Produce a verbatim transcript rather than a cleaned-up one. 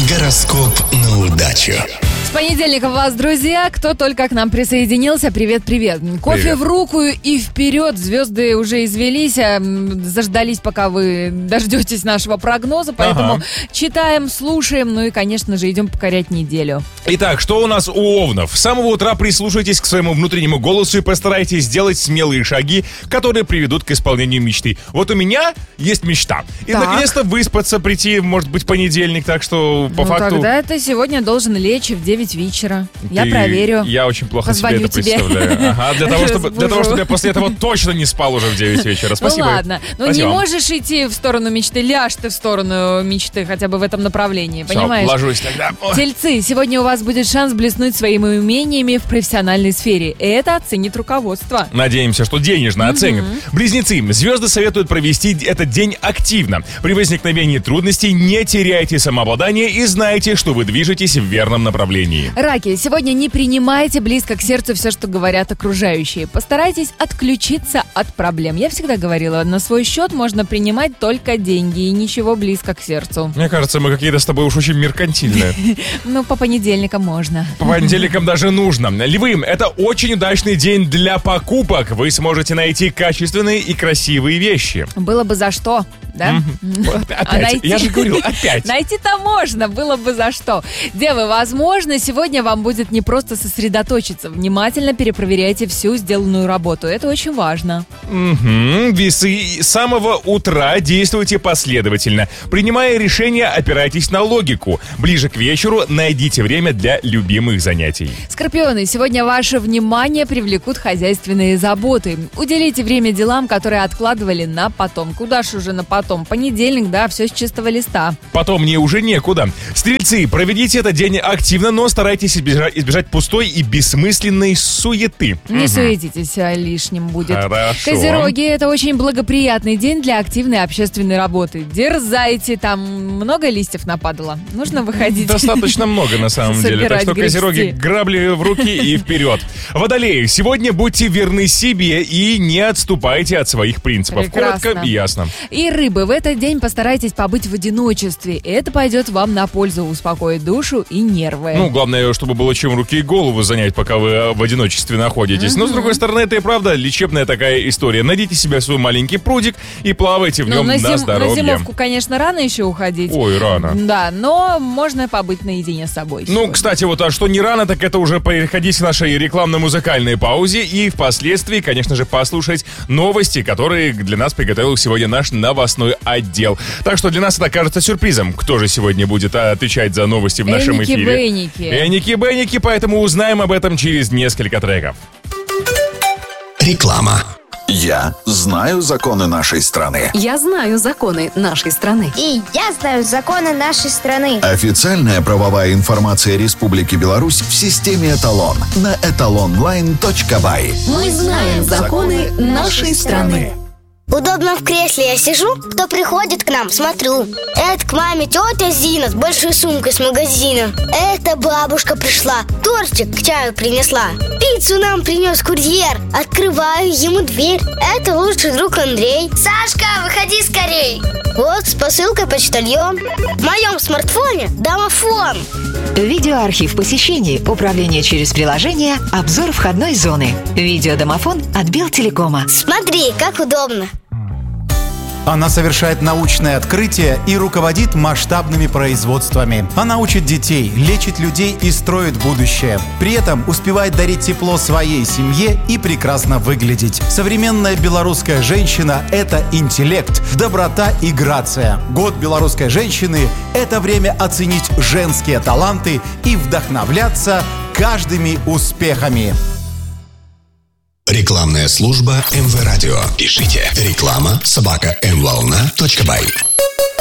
Гороскоп на удачу. С понедельника вас, друзья, кто только к нам присоединился, привет-привет. Кофе Привет. в руку и вперед. Звезды уже извелись, а, м, заждались, пока вы дождетесь нашего прогноза. Поэтому Ага. читаем, слушаем, ну и, конечно же, идем покорять неделю. Итак, что у нас у овнов? С самого утра прислушайтесь к своему внутреннему голосу и постарайтесь сделать смелые шаги, которые приведут к исполнению мечты. Вот у меня есть мечта. И Так. наконец-то выспаться, прийти, может быть, понедельник, так что по ну, факту... тогда ты сегодня должен лечь в девять вечера. Я Ты- проверю. Я очень плохо Позвоню себе это тебе. представляю. Ага, для того, чтобы, для того, Разбужу. чтобы я после этого точно не спал уже в девять вечера. Спасибо. Ну ладно, ну Спасибо. не можешь идти в сторону мечты, ляжь ты в сторону мечты, хотя бы в этом направлении, Всё, понимаешь? ложусь тогда. Ой. Тельцы, сегодня у вас будет шанс блеснуть своими умениями в профессиональной сфере. Это оценит руководство. Надеемся, что денежно оценят. Близнецы, звезды советуют провести этот день активно. При возникновении трудностей не теряйте самообладание и знайте, что вы движетесь в верном направлении. Раки, сегодня не принимайте близко к сердцу все, что говорят окружающие. Постарайтесь отключиться от проблем. Я всегда говорила, на свой счет можно принимать только деньги и ничего близко к сердцу. Мне кажется, мы какие-то с тобой уж очень меркантильные. Ну, по понедельникам можно. По понедельникам даже нужно. Львы, это очень удачный день для покупок. Вы сможете найти качественные и красивые вещи. Было бы за что, да? Опять, А найти- я же говорил, опять. Найти-то можно, было бы за что. Девы, возможно, сегодня вам будет не просто сосредоточиться. Внимательно перепроверяйте всю сделанную работу. Это очень важно. Мгм. Весы, с самого утра действуйте последовательно. Принимая решения, опирайтесь на логику. Ближе к вечеру найдите время для любимых занятий. Скорпионы, сегодня ваше внимание привлекут хозяйственные заботы. Уделите время делам, которые откладывали на потом. Куда ж уже на потом? Понедельник, да, все с чистого листа. Потом мне уже некуда. Стрельцы, проведите этот день активно, но старайтесь избежать, избежать пустой и бессмысленной суеты. Не суетитесь, а лишним будет. Хорошо. Козероги, это очень благоприятный день для активной общественной работы. Дерзайте, там много листьев нападало. Нужно выходить. Достаточно много на самом деле. Так Собирать, что, козероги, грести. грабли в руки и вперед. Водолеи, сегодня будьте верны себе и не отступайте от своих принципов. Прекрасно. Коротко и ясно. И рыбы, в этот день постарайтесь побыть в одиночестве. Это пойдет вам на пользу, успокоит душу и нервы. Ну, главное, чтобы было чем руки и голову занять, пока вы э, в одиночестве находитесь. Но, с другой стороны, это и правда лечебная такая история. Найдите себе свой маленький прудик и плавайте в Ну, нем на, на, зим- на здоровье. зимовку, конечно, рано еще уходить. Ой, рано. Да, но можно побыть наедине с собой. Ну, сегодня. кстати, вот а что не рано, так это уже переходить к нашей рекламно-музыкальной паузе и впоследствии, конечно же, послушать новости, которые для нас приготовил сегодня наш новостной отдел. Так что для нас это кажется сюрпризом. Кто же сегодня будет а, отвечать за новости в нашем эфире? Эники-беники. Эники-беники, поэтому узнаем об этом через несколько треков. Реклама. Я знаю законы нашей страны. Я знаю законы нашей страны. И я знаю законы нашей страны. Официальная правовая информация Республики Беларусь в системе «Эталон» на эталонлайн точка бай. Мы знаем законы нашей страны. Удобно в кресле я сижу, кто приходит к нам, смотрю. Это к маме тетя Зина с большой сумкой с магазина. Это бабушка пришла, тортик к чаю принесла. Пиццу нам принес курьер, открываю ему дверь. Это лучший друг Андрей. Сашка, выходи скорей. Вот с посылкой почтальон. В моем смартфоне домофон. Видеоархив посещений, управление через приложение, обзор входной зоны. Видеодомофон от Белтелекома. Смотри, как удобно. Она совершает научные открытия и руководит масштабными производствами. Она учит детей, лечит людей и строит будущее. При этом успевает дарить тепло своей семье и прекрасно выглядеть. Современная белорусская женщина – это интеллект, доброта и грация. Год белорусской женщины – это время оценить женские таланты и вдохновляться каждыми успехами. Рекламная служба эм вэ Радио. Пишите реклама собака эм волна точка бай.